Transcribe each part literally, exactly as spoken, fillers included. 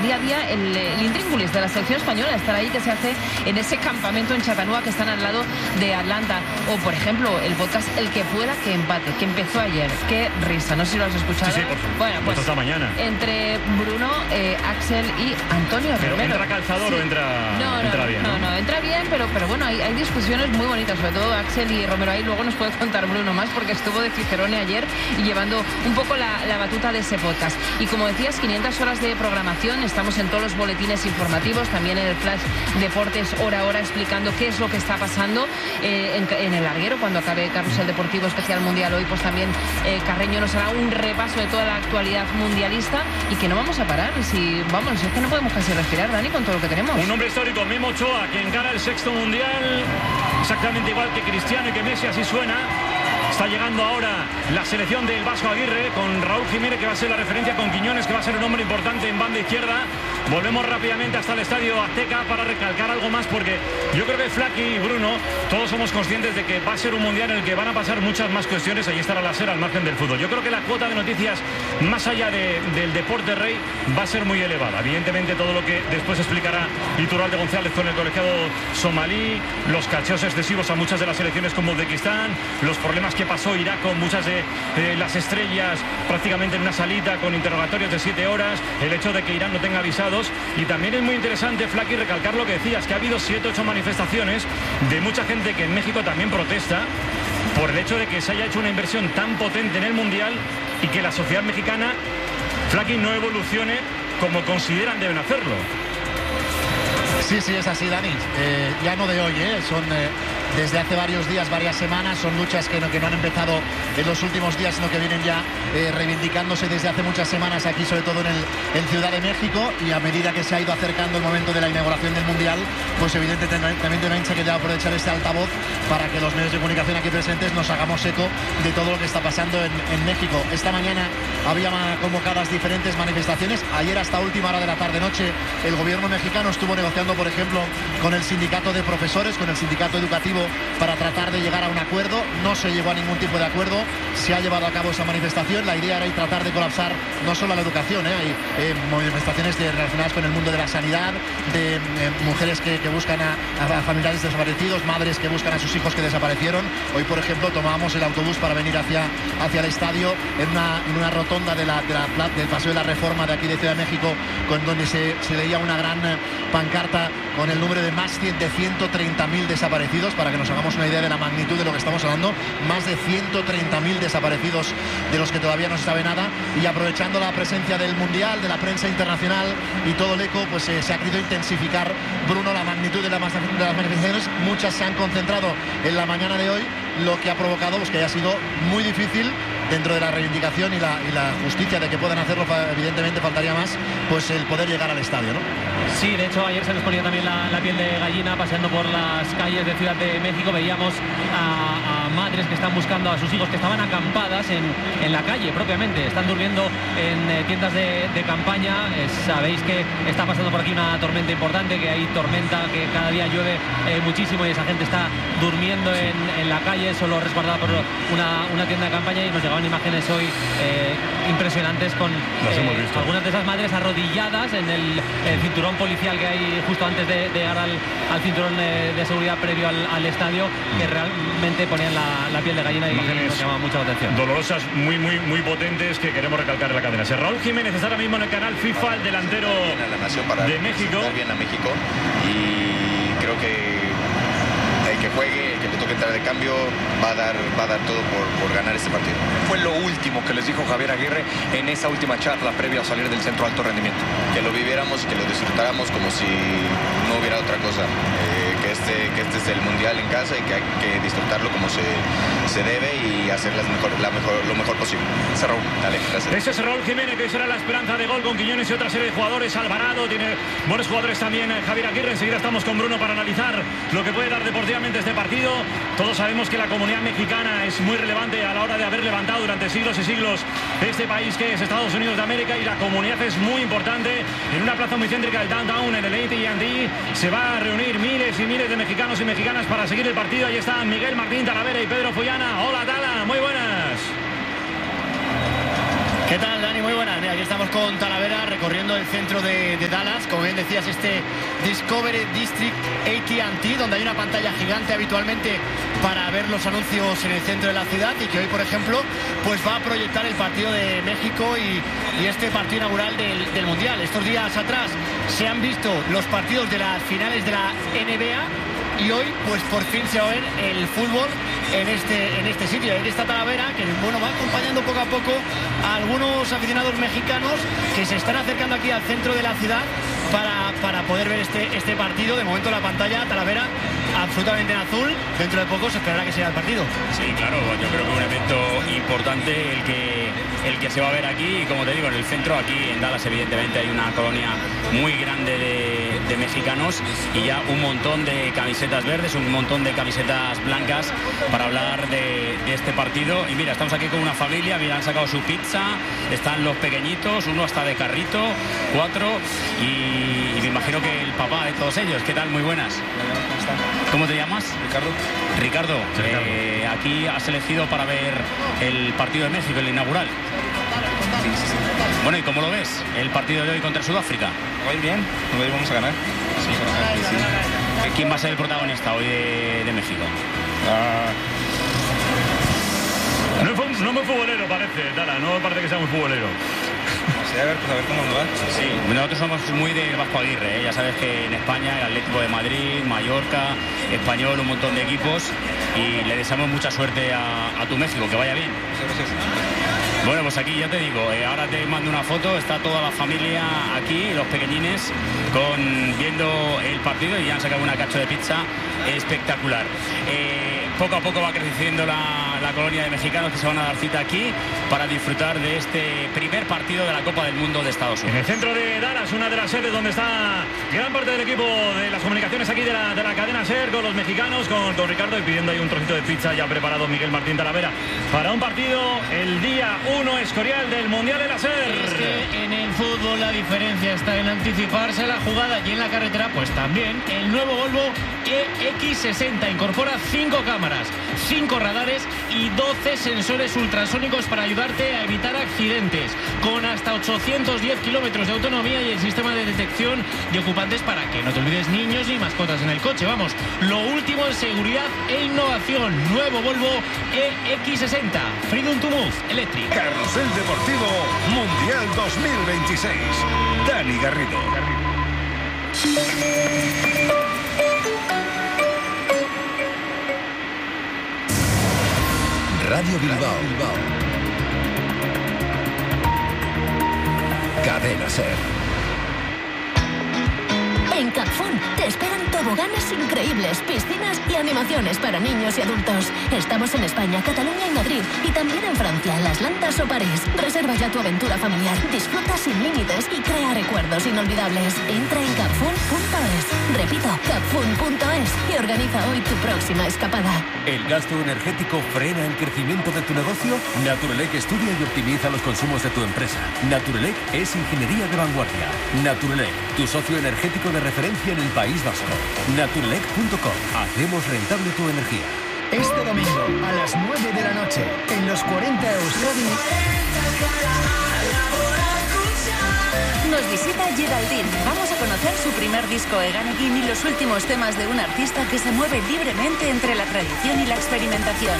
día a día el, el intríngulis de la selección española, estar ahí que se hace en ese campamento en Chattanooga que están al lado de Atlanta. O, por ejemplo, el podcast El que pueda que empate, que empezó ayer. Qué risa, no sé si lo has escuchado. Sí, sí, por favor. Bueno, pues hasta mañana. Entre Bruno, eh, Axel y Antonio ¿Pero Romero. entra calzador sí. o entra, no, no, entra bien? No, no, no, entra bien, pero, pero bueno, hay, hay discusiones muy bonitas, sobre todo Axel y Romero. Ahí luego nos puede contar Bruno más, porque estuvo de Cicerone ayer y llevando un poco la, la batuta de ese podcast. Y como decías, quinientas horas de programación, estamos en todos los boletines informativos, también en el Flash Deportes hora a hora, explicando qué es lo que está pasando eh, en, en el larguero. Cuando acabe Carrusel Deportivo Especial Mundial hoy, pues también eh, Carreño nos hará un repaso de toda la actualidad mundialista y que no vamos a parar. Si vamos, es que no podemos casi respirar, Dani, con todo lo que tenemos. Un hombre histórico, Memo Ochoa, que encara el sexto mundial exactamente igual que Cristiano y que Messi, así suena. Está llegando ahora la selección del Vasco Aguirre con Raúl Jiménez, que va a ser la referencia, con Quiñones, que va a ser un hombre importante en banda izquierda. Volvemos rápidamente hasta el Estadio Azteca para recalcar algo más, porque yo creo que Flaky y Bruno, todos somos conscientes de que va a ser un mundial en el que van a pasar muchas más cuestiones. Ahí estará la SER al margen del fútbol. Yo creo que la cuota de noticias, más allá de, del deporte rey, va a ser muy elevada. Evidentemente todo lo que después explicará Iturralde González con el colegiado somalí, los cacheos excesivos a muchas de las selecciones como Uzbekistán, los problemas que pasó Irak con muchas de eh, las estrellas prácticamente en una salita con interrogatorios de siete horas, el hecho de que Irán no tenga avisados. Y también es muy interesante, Flaky, recalcar lo que decías, que ha habido siete ocho manifestaciones de mucha gente que en México también protesta por el hecho de que se haya hecho una inversión tan potente en el Mundial y que la sociedad mexicana, Flaky, no evolucione como consideran deben hacerlo. Sí, sí, es así, Dani. Eh, ya no de hoy, ¿eh? Son eh, desde hace varios días, varias semanas. Son luchas que no, que no han empezado en los últimos días, sino que vienen ya eh, reivindicándose desde hace muchas semanas aquí, sobre todo en, el, en Ciudad de México. Y a medida que se ha ido acercando el momento de la inauguración del Mundial, pues evidentemente también también se quería aprovechar este altavoz para que los medios de comunicación aquí presentes nos hagamos eco de todo lo que está pasando en, en México. Esta mañana había convocadas diferentes manifestaciones. Ayer, hasta última hora de la tarde-noche, el gobierno mexicano estuvo negociando, por ejemplo, con el sindicato de profesores, con el sindicato educativo, para tratar de llegar a un acuerdo. No se llegó a ningún tipo de acuerdo. Se ha llevado a cabo esa manifestación. La idea era tratar de colapsar no solo la educación, ¿eh? hay eh, manifestaciones de, relacionadas con el mundo de la sanidad, de eh, mujeres que, que buscan a, a familiares desaparecidos, madres que buscan a sus hijos que desaparecieron. Hoy, por ejemplo, tomábamos el autobús para venir hacia, hacia el estadio en una, en una rotonda de la, de la, del Paseo de la Reforma de aquí de Ciudad de México, con donde se, se leía una gran eh, pancarta con el número de más de ciento treinta mil desaparecidos, para que nos hagamos una idea de la magnitud de lo que estamos hablando. Más de ciento treinta mil desaparecidos, de los que todavía no se sabe nada. Y aprovechando la presencia del Mundial, de la prensa internacional y todo el eco, pues eh, se ha querido intensificar, Bruno, la magnitud de, la, de las manifestaciones. Muchas se han concentrado en la mañana de hoy, lo que ha provocado pues, que haya sido muy difícil, dentro de la reivindicación y la, y la justicia de que puedan hacerlo. Evidentemente faltaría más, pues el poder llegar al estadio, ¿no? Sí, de hecho ayer se nos ponía también la, la piel de gallina paseando por las calles de Ciudad de México. Veíamos a, a madres que están buscando a sus hijos, que estaban acampadas en, en la calle propiamente, están durmiendo en eh, tiendas de, de campaña. Eh, sabéis que está pasando por aquí una tormenta importante, que hay tormenta, que cada día llueve eh, muchísimo, y esa gente está durmiendo en, en la calle, solo resguardada por una, una tienda de campaña. Y nos llegaban imágenes hoy eh, impresionantes con eh, algunas de esas madres arrodilladas en el, el cinturón policial que hay justo antes de, de llegar al, al cinturón eh, de seguridad previo al, al estadio, que realmente ponían la, la piel de gallina y imágenes nos llama mucho la atención. Dolorosas, muy, muy, muy potentes, que queremos recalcar en la cadena. Raúl Jiménez está ahora mismo en el canal FIFA, el delantero de México. Bien a México, y creo que el que juegue, el que le toque entrar de cambio, va a dar, va a dar todo por, por ganar este partido. Fue lo último que les dijo Javier Aguirre en esa última charla previa a salir del centro alto rendimiento. Que lo viviéramos y que lo disfrutáramos como si no hubiera otra cosa. Eh, que, este, que este es el Mundial en casa y que hay que disfrutarlo como se, se debe y hacer las mejor, la mejor, lo mejor posible. Ese Raúl, dale, gracias. Ese es Raúl Jiménez, que será la esperanza de gol con Quiñones y otra serie de jugadores. Alvarado tiene buenos jugadores también. Javier Aguirre. Enseguida estamos con Bruno para analizar lo que puede dar deportivamente este partido. Todos sabemos que la comunidad mexicana es muy relevante a la hora de haber levantado durante siglos y siglos este país que es Estados Unidos de América, y la comunidad es muy importante. En una plaza muy céntrica del downtown, en el A T and T, se va a reunir miles y miles de mexicanos y mexicanas para seguir el partido. Ahí están Miguel Martín Talavera y Pedro Follana. Hola, Tala, muy buenas. ¿Qué tal, Dani? Muy buenas. Mira, aquí estamos con Talavera recorriendo el centro de, de Dallas. Como bien decías, este Discovery District A T and T, donde hay una pantalla gigante habitualmente para ver los anuncios en el centro de la ciudad y que hoy, por ejemplo, pues va a proyectar el partido de México y, y este partido inaugural del, del Mundial. Estos días atrás se han visto los partidos de las finales de la N B A y hoy, pues por fin se va a ver el fútbol en este, en este sitio. Aquí está Talavera, que bueno, va acompañando poco a poco a algunos aficionados mexicanos que se están acercando aquí al centro de la ciudad para, para poder ver este, este partido. De momento la pantalla, Talavera, absolutamente en azul. Dentro de poco se esperará que sea el partido. Sí, claro, yo creo que un evento importante el que, el que se va a ver aquí. Y como te digo, en el centro, aquí en Dallas, evidentemente hay una colonia muy grande de, de mexicanos y ya un montón de camisetas verdes, un montón de camisetas blancas para hablar de, de este partido. Y mira, estamos aquí con una familia, mira, han sacado su pizza, están los pequeñitos, uno hasta de carrito, cuatro, y, y me imagino que el papá de todos ellos. ¿Qué tal? Muy buenas. ¿Cómo te llamas? Ricardo. Ricardo, Sí, Ricardo. Eh, aquí has elegido para ver el partido de México, el inaugural. Sí, sí, sí. Bueno, ¿y cómo lo ves? El partido de hoy contra Sudáfrica. Hoy bien, hoy vamos a ganar. Sí, sí. ¿Quién va a ser el protagonista hoy de, de México? Ah, No es, fu- no es muy futbolero, parece, Tala, no parece que sea muy futbolero. sí, a ver, pues a ver cómo nos va. Sí, nosotros somos muy de Vasco Aguirre, ¿eh? Ya sabes que en España el Atlético de Madrid, Mallorca, Español, un montón de equipos, y le deseamos mucha suerte a, a tu México, que vaya bien. Muchas gracias. Bueno, pues aquí ya te digo, eh, ahora te mando una foto, está toda la familia aquí, los pequeñines, con viendo el partido y ya han sacado una cacho de pizza espectacular. Eh, poco a poco va creciendo la, la colonia de mexicanos que se van a dar cita aquí para disfrutar de este primer partido de la Copa del Mundo de Estados En el Unidos. centro de Dallas, una de las sedes donde está gran parte del equipo de las comunicaciones aquí de la, de la cadena SER, con los mexicanos, con, con Ricardo, y pidiendo ahí un trocito de pizza ya preparado Miguel Martín Talavera para un partido el día uno Escorial del Mundial de la SER. Es que en el fútbol la diferencia está en anticiparse a la jugada y en la carretera pues también. El nuevo Volvo E X sesenta incorpora cinco cámaras, cinco radares y doce sensores ultrasónicos para ayudarte a evitar accidentes, con hasta ochocientos diez kilómetros de autonomía y el sistema de detección de ocupantes para que no te olvides niños ni mascotas en el coche. Vamos, lo último en seguridad e innovación. Nuevo Volvo E X sesenta, Freedom to Move Electric. Carrusel Deportivo Mundial dos mil veintiséis. Dani Garrido. Radio Bilbao. Bilbao. Cadena SER. En Capfun te esperan toboganes increíbles, piscinas y animaciones para niños y adultos. Estamos en España, Cataluña y Madrid, y también en Francia, Las Landas o París. Reserva ya tu aventura familiar, disfruta sin límites y crea recuerdos inolvidables. Entra en capfun punto es. Repito, capfun punto es y organiza hoy tu próxima escapada. ¿El gasto energético frena el crecimiento de tu negocio? Naturelec estudia y optimiza los consumos de tu empresa. Naturelec es ingeniería de vanguardia. Naturelec, tu socio energético de referencia en el País Vasco. Naturelec punto com. Hacemos rentable tu energía. Este domingo a las nueve de la noche en los cuarenta Euskadi nos visita Geraldine. Vamos a conocer su primer disco Eganegin y los últimos temas de un artista que se mueve libremente entre la tradición y la experimentación.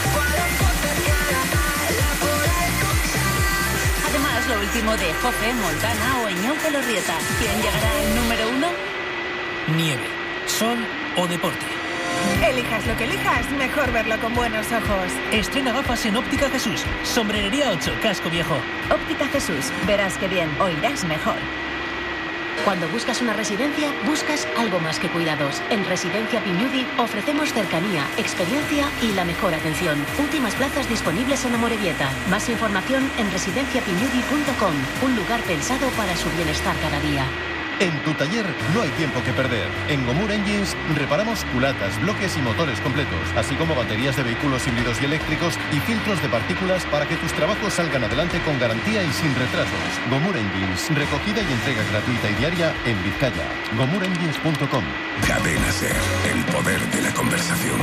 Además, lo último de Jofe, Montana o Eñonce Lorrieta. ¿Quién llegará al número uno? Nieve, sol o deporte. Elijas lo que elijas, mejor verlo con buenos ojos. Estrena gafas en Óptica Jesús. Sombrerería ocho, casco viejo. Óptica Jesús, verás que bien, oirás mejor. Cuando buscas una residencia, buscas algo más que cuidados. En Residencia Piñudi ofrecemos cercanía, experiencia y la mejor atención. Últimas plazas disponibles en Amorebieta. Más información en residencia piñudi punto com. Un lugar pensado para su bienestar cada día. En tu taller no hay tiempo que perder. En Gomur Engines reparamos culatas, bloques y motores completos, así como baterías de vehículos híbridos y eléctricos y filtros de partículas para que tus trabajos salgan adelante con garantía y sin retrasos. Gomur Engines, recogida y entrega gratuita y diaria en Vizcaya. gomur engines punto com. Cadena SER, el poder de la conversación.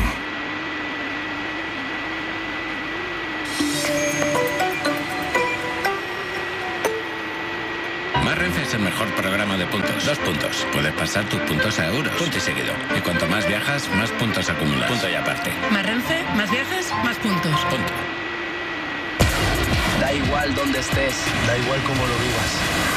Renfe es el mejor programa de puntos. Dos puntos. Puedes pasar tus puntos a euros. Punto y seguido. Y cuanto más viajas, más puntos acumulas. Punto y aparte. Más Renfe, más viajes, más puntos. Punto. Da igual dónde estés, da igual cómo lo vivas.